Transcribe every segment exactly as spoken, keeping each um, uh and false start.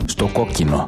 Στο κόκκινο.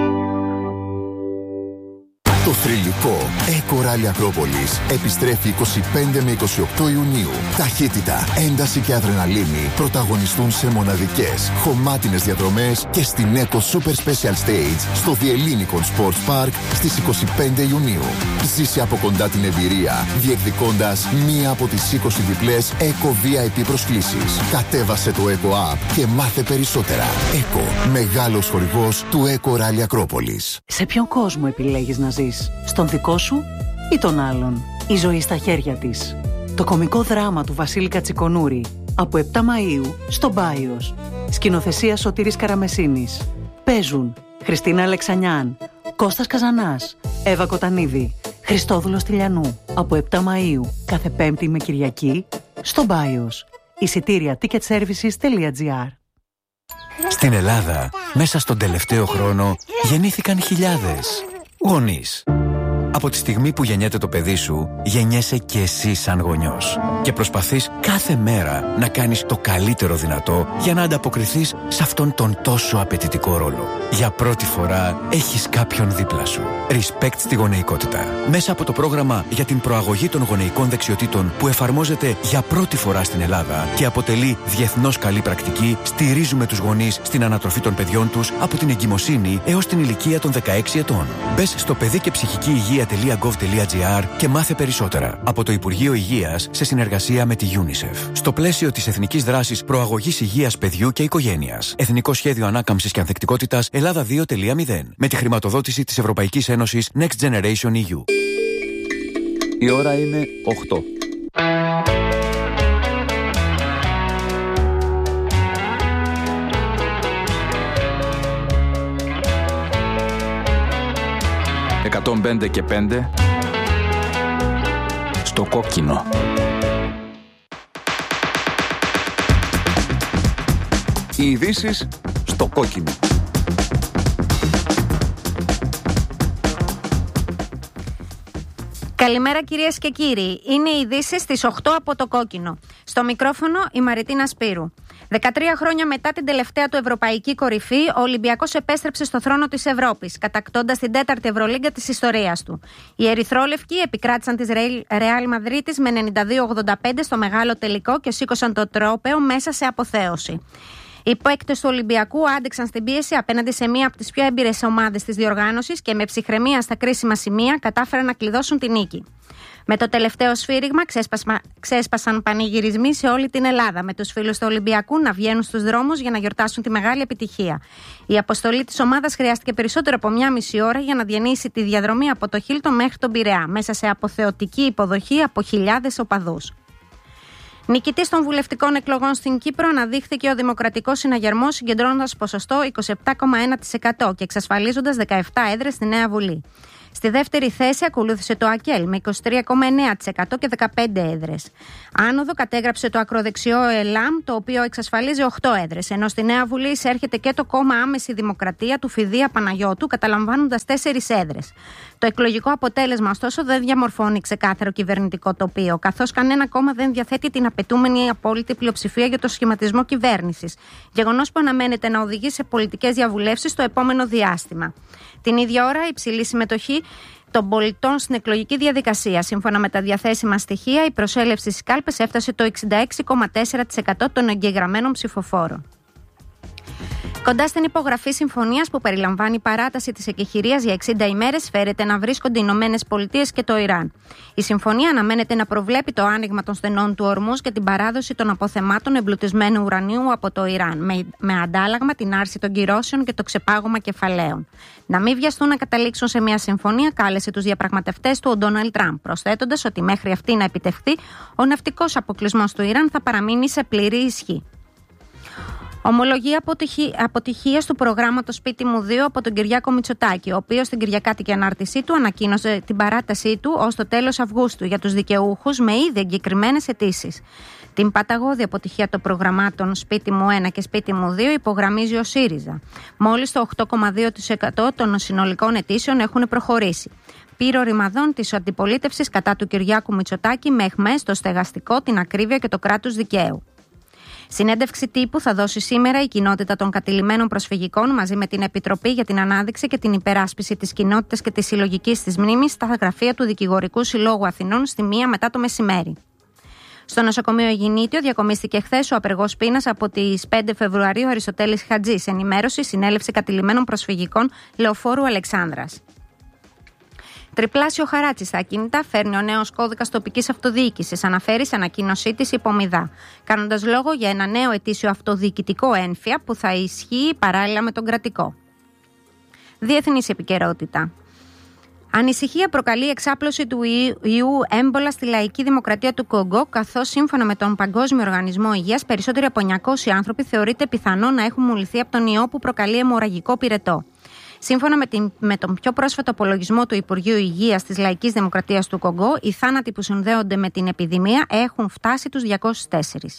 Το θρυλικό Eco Rally Ακρόπολης επιστρέφει είκοσι πέντε με είκοσι οκτώ Ιουνίου. Ταχύτητα, ένταση και αδρεναλίνη πρωταγωνιστούν σε μοναδικές, χωμάτινες διαδρομές και στην Eco Super Special Stage στο Διελλήνικον Sports Park στις είκοσι πέντε Ιουνίου. Ζήσε από κοντά την εμπειρία, διεκδικώντας μία από τις είκοσι διπλές Eco βι άι πι προσκλήσεις. Κατέβασε το Eco App και μάθε περισσότερα. Eco, μεγάλος χορηγός του Eco Rally Ακρόπολης. Σε ποιον κόσμο επιλέγεις να ζεις? Στον δικό σου ή τον άλλον? Η ζωή στα χέρια της. Το κωμικό δράμα του Βασίλη Κατσικονούρη από επτά Μαΐου στο Μπάιος. Σκηνοθεσία Σωτήρης Καραμεσίνης. Παίζουν Χριστίνα Αλεξανιάν, Κώστας Καζανάς, Εύα Κοτανίδη, Χριστόδουλος Τηλιανού από επτά Μαΐου κάθε Πέμπτη με Κυριακή στο Μπάιος. Εισιτήρια ticketservices τελεία gr. Στην Ελλάδα, μέσα στον τελευταίο χρόνο γεννήθηκαν χιλιάδες γονείς. Από τη στιγμή που γεννιέται το παιδί σου, γεννιέσαι και εσύ σαν γονιός. Και προσπαθείς κάθε μέρα να κάνεις το καλύτερο δυνατό για να ανταποκριθείς σε αυτόν τον τόσο απαιτητικό ρόλο. Για πρώτη φορά έχεις κάποιον δίπλα σου. Respect στη γονεϊκότητα. Μέσα από το πρόγραμμα για την προαγωγή των γονεϊκών δεξιοτήτων που εφαρμόζεται για πρώτη φορά στην Ελλάδα και αποτελεί διεθνώς καλή πρακτική, στηρίζουμε τους γονείς στην ανατροφή των παιδιών τους από την εγκυμοσύνη έως την ηλικία των δεκαέξι ετών. Μπες στο παιδί και ψυχική υγεία τελεία γκοβ τελεία τζι άρ και μάθε περισσότερα από το Υπουργείο Υγείας σε συνεργασία με τη UNICEF. Στο πλαίσιο της Εθνικής Δράσης Προαγωγής Υγείας Παιδιού και Οικογένειας. Εθνικό Σχέδιο Ανάκαμψης και Ανθεκτικότητας Ελλάδα δύο τελεία μηδέν. Με τη χρηματοδότηση της Ευρωπαϊκής Ένωσης Next Generation ι γιου. Η ώρα είναι οκτώ. εκατόν πέντε και πέντε στο κόκκινο. Οι ειδήσεις στο κόκκινο. Καλημέρα κυρίες και κύριοι. Είναι οι ειδήσεις στις οκτώ από το κόκκινο. Στο μικρόφωνο η Μαριτίνα Σπύρου. δεκατρία χρόνια μετά την τελευταία του ευρωπαϊκή κορυφή, ο Ολυμπιακός επέστρεψε στο θρόνο της Ευρώπης, κατακτώντας την τέταρτη Ευρωλίγκα της ιστορίας του. Οι ερυθρόλευκοι επικράτησαν της Ρεάλ Μαδρίτης με ενενήντα δύο ογδόντα πέντε στο μεγάλο τελικό και σήκωσαν το τρόπαιο μέσα σε αποθέωση. Οι παίκτες του Ολυμπιακού άντεξαν στην πίεση απέναντι σε μία από τις πιο έμπειρες ομάδες της διοργάνωσης και με ψυχραιμία στα κρίσιμα σημεία κατάφεραν να κλειδώσουν την νίκη. Με το τελευταίο σφύριγμα ξέσπασμα, ξέσπασαν πανηγυρισμοί σε όλη την Ελλάδα, με τους φίλους του Ολυμπιακού να βγαίνουν στους δρόμους για να γιορτάσουν τη μεγάλη επιτυχία. Η αποστολή της ομάδας χρειάστηκε περισσότερο από μία μισή ώρα για να διανύσει τη διαδρομή από το Χίλτον μέχρι τον Πειραιά, μέσα σε αποθεωτική υποδοχή από χιλιάδες οπαδούς. Νικητής των βουλευτικών εκλογών στην Κύπρο αναδείχθηκε ο Δημοκρατικός Συναγερμός, συγκεντρώνοντας ποσοστό είκοσι επτά κόμμα ένα τοις εκατό και εξασφαλίζοντας δεκαεπτά έδρες στη Νέα Βουλή. Στη δεύτερη θέση ακολούθησε το ΑΚΕΛ με είκοσι τρία κόμμα εννέα τοις εκατό και δεκαπέντε έδρες. Άνοδο κατέγραψε το ακροδεξιό ΕΛΑΜ, το οποίο εξασφαλίζει οκτώ έδρες, ενώ στη Νέα Βουλή εισέρχεται και το κόμμα Άμεση Δημοκρατία του Φιδία Παναγιώτου, καταλαμβάνοντας τέσσερις έδρες. Το εκλογικό αποτέλεσμα, ωστόσο, δεν διαμορφώνει ξεκάθαρο κυβερνητικό τοπίο, καθώς κανένα κόμμα δεν διαθέτει την απαιτούμενη απόλυτη πλειοψηφία για το σχηματισμό κυβέρνησης. Γεγονός που αναμένεται να οδηγεί σε πολιτικές διαβουλεύσεις το επόμενο διάστημα. Την ίδια ώρα, η υψηλή συμμετοχή των πολιτών στην εκλογική διαδικασία. Σύμφωνα με τα διαθέσιμα στοιχεία, η προσέλευση στις κάλπες έφτασε το εξήντα έξι κόμμα τέσσερα τοις εκατό των εγγεγραμμένων ψηφοφόρων. Κοντά στην υπογραφή συμφωνίας που περιλαμβάνει παράταση της εκεχηρίας για εξήντα ημέρες, φέρεται να βρίσκονται οι Ηνωμένες Πολιτείες και το Ιράν. Η συμφωνία αναμένεται να προβλέπει το άνοιγμα των στενών του Ορμούζ και την παράδοση των αποθεμάτων εμπλουτισμένου ουρανίου από το Ιράν, με, με αντάλλαγμα την άρση των κυρώσεων και το ξεπάγωμα κεφαλαίων. Να μην βιαστούν να καταλήξουν σε μια συμφωνία, κάλεσε τους διαπραγματευτές του ο Ντόναλντ Τραμπ, προσθέτοντας ότι μέχρι αυτή να επιτευχθεί, ο ναυτικός αποκλεισμός του Ιράν θα παραμείνει σε πλήρη ισχύ. Ομολογεί αποτυχίας του προγράμματος Σπίτι μου δύο από τον Κυριάκο Μητσοτάκη, ο οποίος στην κυριακάτικη ανάρτησή του ανακοίνωσε την παράτασή του ως το τέλος Αυγούστου για τους δικαιούχους με ήδη εγκεκριμένες αιτήσεις. Την παταγώδη αποτυχία των προγραμμάτων Σπίτι μου ένα και Σπίτι μου δύο υπογραμμίζει ο ΣΥΡΙΖΑ. Μόλις το οκτώ κόμμα δύο τοις εκατό των συνολικών αιτήσεων έχουν προχωρήσει. Πήρε ρημαδών της αντιπολίτευσης κατά του Κυριάκου Μητσοτάκη με αιχμές στο στεγαστικό, την ακρίβεια και το κράτος δικαίου. Συνέντευξη τύπου θα δώσει σήμερα η κοινότητα των κατηλημένων προσφυγικών μαζί με την Επιτροπή για την Ανάδειξη και την Υπεράσπιση της Κοινότητας και της Συλλογικής της Μνήμης στα γραφεία του Δικηγορικού Συλλόγου Αθηνών στη μία μετά το μεσημέρι. Στο νοσοκομείο Αιγινήτιο διακομίστηκε χθες ο απεργός πείνας από τις πέντε Φεβρουαρίου Αριστοτέλης Χατζής. Ενημέρωση, συνέλευση κατηλημένων προσφυγικών Λεωφόρου Αλεξάνδρας. Τριπλάσιο χαράτσι στα ακίνητα φέρνει ο νέος κώδικας τοπικής αυτοδιοίκησης, αναφέρει σε ανακοίνωσή της η Πομιδά, κάνοντας λόγο για ένα νέο ετήσιο αυτοδιοικητικό ένφια που θα ισχύει παράλληλα με τον κρατικό. Διεθνής επικαιρότητα. Ανησυχία προκαλεί η εξάπλωση του ιού έμπολα στη Λαϊκή Δημοκρατία του Κονγκό, καθώς σύμφωνα με τον Παγκόσμιο Οργανισμό Υγείας, περισσότεροι από εννιακόσιοι άνθρωποι θεωρείται πιθανό να έχουν μολυνθεί από τον ιό που προκαλεί αιμορραγικό πυρετό. Σύμφωνα με, την, με τον πιο πρόσφατο απολογισμό του Υπουργείου Υγείας της Λαϊκής Δημοκρατίας του Κονγκό, οι θάνατοι που συνδέονται με την επιδημία έχουν φτάσει τους διακόσιους τέσσερις.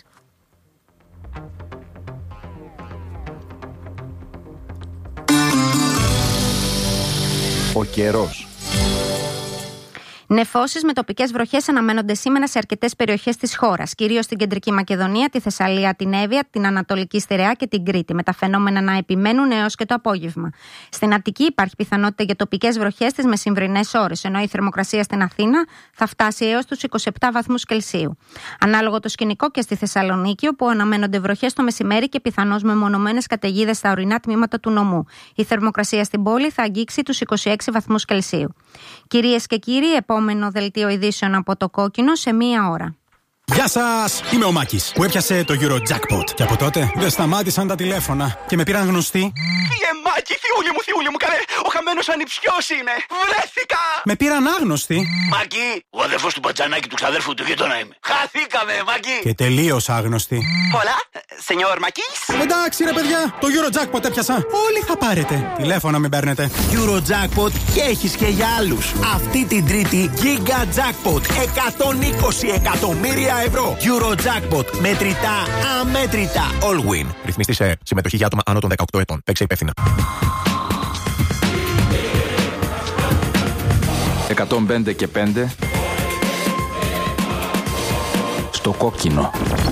Ο καιρός. Νεφώσεις με τοπικές βροχές αναμένονται σήμερα σε αρκετές περιοχές της χώρας, κυρίως στην Κεντρική Μακεδονία, τη Θεσσαλία, την Εύβοια, την Ανατολική Στερεά και την Κρήτη, με τα φαινόμενα να επιμένουν έως και το απόγευμα. Στην Αττική υπάρχει πιθανότητα για τοπικές βροχές στις μεσημβρινές ώρες, ενώ η θερμοκρασία στην Αθήνα θα φτάσει έως τους είκοσι επτά βαθμούς Κελσίου. Ανάλογο το σκηνικό και στη Θεσσαλονίκη, όπου αναμένονται βροχές το μεσημέρι και πιθανώς μεμονωμένες καταιγίδες στα ορεινά τμήματα του νομού. Η θερμοκρασία στην πόλη θα αγγίξει τους είκοσι έξι βαθμούς Κελσίου. Κυρίες και κύριοι, επόμενο δελτίο ειδήσεων από το Κόκκινο σε μία ώρα. Γεια σας! Είμαι ο Μάκης που έπιασε το Eurojackpot. Και από τότε δεν σταμάτησαν τα τηλέφωνα και με πήραν γνωστοί. Κύριε Μάκη, θιούλη μου, θιούλη μου, καλέ! Ο χαμένος ανιψιός είναι! Βρέθηκα! Με πήραν άγνωστοι. Μάκη, ο αδερφός του Πατζανάκη του ξαδέρφου του γείτονα είμαι. Χαθήκαμε, Μάκη! Και τελείως άγνωστοι. Πολλά, σενιόρ Μάκης. Εντάξει ρε παιδιά, το Eurojackpot έπιασα. Όλοι θα πάρετε. Τηλέφωνο μην παίρνετε. Eurojackpot και έχεις και για άλλους. Αυτή την Τρίτη Giga Jackpot εκατόν είκοσι εκατομμύρια ευρώ. Eurojackpot. Μετρητά, αμέτρητα. All win. Ρυθμιστή σε συμμετοχή για άτομα άνω των δεκαοκτώ ετών. Παίξε υπεύθυνα. εκατόν πέντε και πέντε στο Κόκκινο.